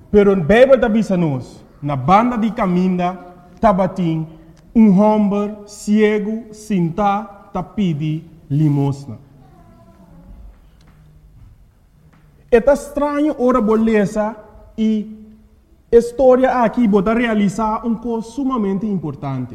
Pero a Bíblia diz-nos, na banda de caminho, tabatim, homem cego, sentado, pedi limosna. É estranho, ora, beleza, e a história aqui pode realizar coisa sumamente importante.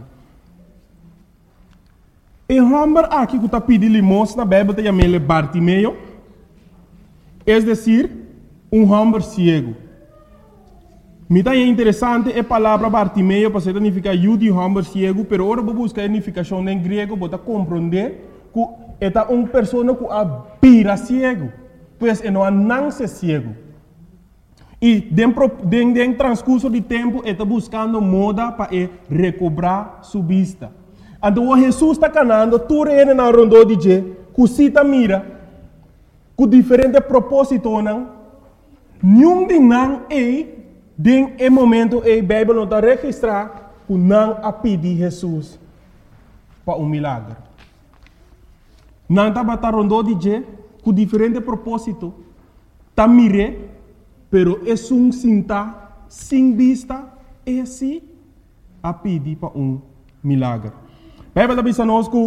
E homem aqui que está pedindo limosna, a Bíblia chama-lhe Bartimeu, é decir, homem cego. Me é interessante a palavra Bartimeu, porque significa de homem cego, mas agora vou buscar a significação em grego para compreender que é uma pessoa que é cego, pois não nasce cego. E dentro do transcurso de tempo, está buscando moda para recobrar sua vista. Então, Jesus está canando, tu reina na rondo de je, que cita mira, com diferentes propósitos, nenhum de não é, em momento, a Bíblia não está registrando, que não a pedir Jesus para milagre. Não está batendo rondo de je, com diferentes propósitos, está mire, pero é sinta, sem vista, é assim, a pedir para milagre. A Bíblia diz-nos que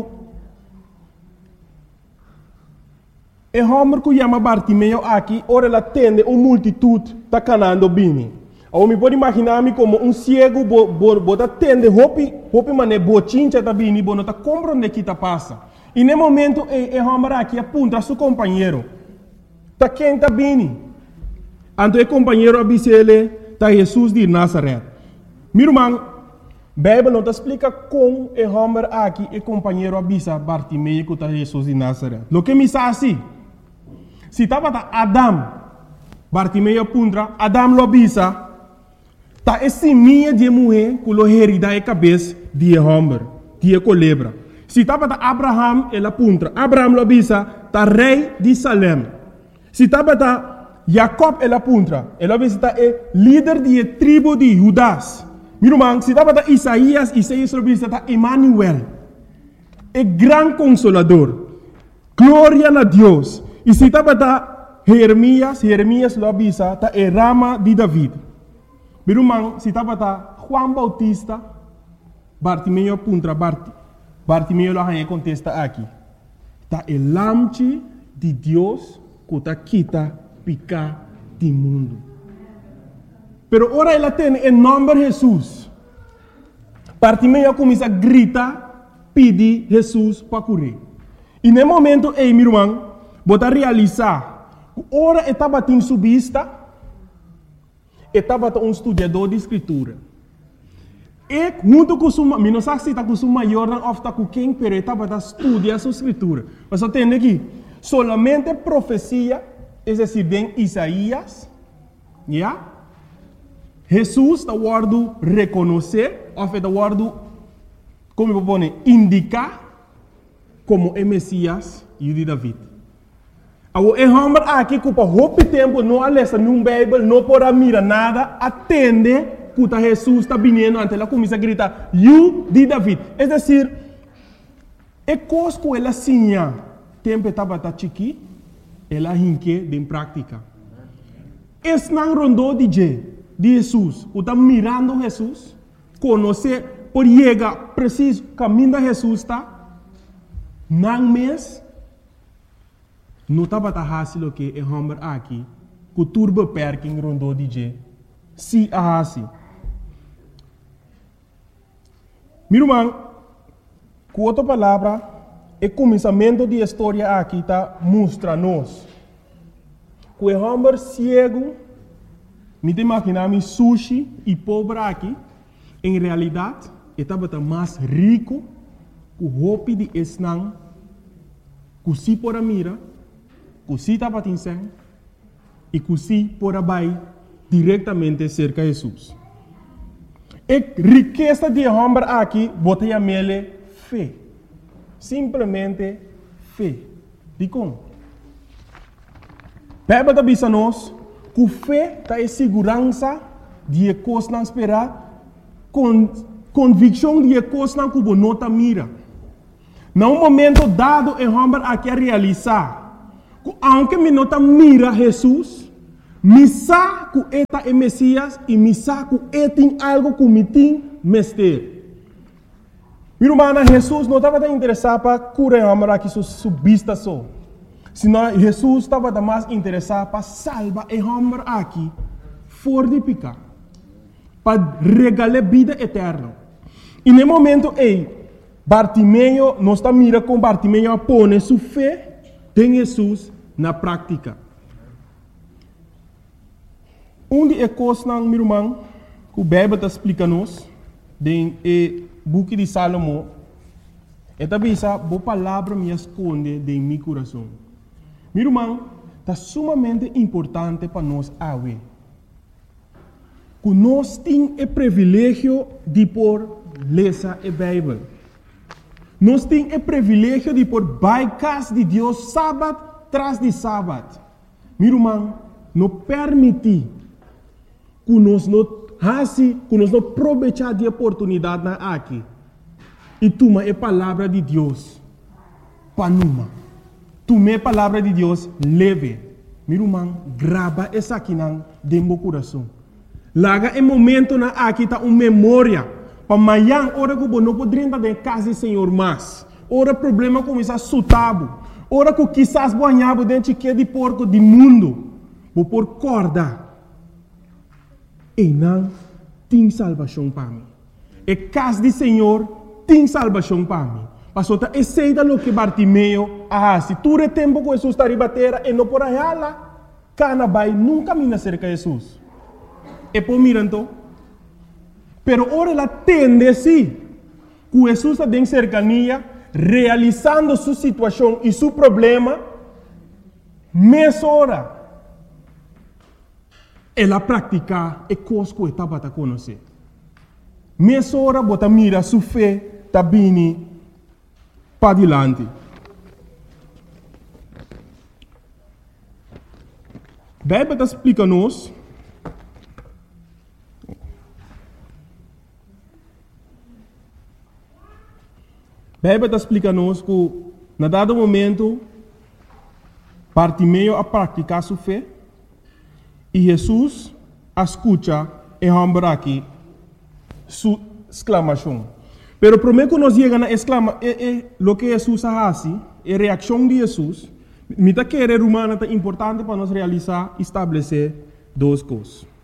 o homem que chama Bartimeu aqui, ora ele atende uma multitude está canando bem. Eu me pode imaginar-me como cego, bota atende, hopi mané bochincha está bem, não está compreendendo o que está passando. E no momento, o homem aqui aponta a seu companheiro. Está quem está bem? Então o companheiro avisa ele, está Jesus de Nazaré. Meu irmão, a Bíblia não explica como o homem aqui, o companheiro avisa Bartimeu que está Jesus de Nazaré. O que me diz assim, se estava Adam, Bartimeu apunta, Adam lo avisa, está esse minha de mulher que lo herida a cabeça de homem, de culebra. Se estava Abraham, ele apunta, Abraham lo avisa, está rei de Salem. Se estava Jacob, ele apunta, ele avisa, está líder de tribo de Judas. Meu irmão, se estava Isaías lo avisa, está Emmanuel, é grande consolador, glória a Deus. E se estava Jeremias lo avisa, está Rama de David. Meu irmão, se estava Juan Bautista, Bartimeu apunta, Bartimeu lo contesta aqui. Está o lamche de Deus que está quita picar do mundo. Pero ora ela tem em nome de Jesus. Bartimeu começa a gritar, pedir Jesus para curar. E no momento, meu irmão, bota realizar, ora estava em sua vista, estava estudador de escritura. E junto com sua, não sei se está com sua maior ou está com quem, mas estava estudando sua escritura. Mas eu tenho aqui, solamente profecia, é decir, em Isaías, yeah? Jesus está guardando reconhecer, ou está guardando, como eu vou indicar, como o Messias e o de David. O homem aqui que por muito tempo não lê nenhum Bíblia, não pode mirar nada, atende que Jesus está vindo, então ela começa a gritar, "You de David". É decir, é coisa que ela sinha, tempo estava chiqui, ela hinque em prática. Esse não rondou de Jesus, que está mirando Jesus, conhecer, por chegar preciso caminho de Jesus está, não mês, não estava fácil que o homem aqui, que turba perking rondou de se a assim. Meu irmão, com outra palavra, o começamento da história aqui está mostra-nos que o homem cego, me imaginar sushi e pobre aqui, em realidade, estava mais rico que o roupa de esnang, que se por mira, que se estava tinseng, e que se por abai diretamente cerca de Jesus. A riqueza de homem aqui, bota a mele fé. Simplesmente fé. De como? A Bíblia diz-nos que fé está em segurança de coisas não esperar, convicção de coisas não que não está mira. Num momento dado, o homem aqui a realizar, que aunque me não está mira Jesus, Misa ku eta e Messias e misa ku etin algo ku mitin mester. Meu irmão, Jesus não estava interessado para curar a que sua vista só. Senão Jesus estava mais interessado para salvar a homem aqui fora de pecado. Para regalar vida eterna. E no momento, Bartimeu, nós estamos mirando com Bartimeu a pôr sua fé em Jesus na prática. De coisas, meu irmão, que o Bíblia está explicando-nos, no book de Salomão, é também essa boa palavra me esconde de meu coração. Meu irmão, está sumamente importante para nós ver. Que nós temos o privilégio de por ler a Bíblia. Nós temos o privilégio de por baicas de Deus sábado tras de sábado. Meu irmão, não permite que nós não aproveitar de oportunidade aqui e tomar a palavra de Deus para nós. Tomar a palavra de Deus leve. Meu irmão, grava essa aqui dentro do meu coração. Laga em momento na aqui está uma memória para amanhã, hora que eu não poderia entrar em casa do Senhor mais. Hora problema começa a sutabo. Hora que quizás banhava dentro de porco do mundo. Vou por corda. E não tem salvação para mim. E casa do Senhor tem salvação para mim. Passou a aceita o que Bartimeu se tu é tempo que Jesus está a bater e não por aí lá, cana vai nunca me cerca de Jesus. E por miranto, pero ora ela tende sim, que Jesus está em cercania, realizando sua situação e seu problema, meia hora. Ela pratica e coisa que estava a conhecer. Meia hora, bota mira sua fé, está bem para adiante. A Bíblia está explicando-nos que, na dado momento, Bartimeu a praticar sua fé e Jesus escuta e homem aqui sua exclamação. Pero primeiro que nós chegamos a exclamar, o que Jesus faz, a reação de Jesus, me está querer humana é importante para nós realizar, estabelecer duas coisas.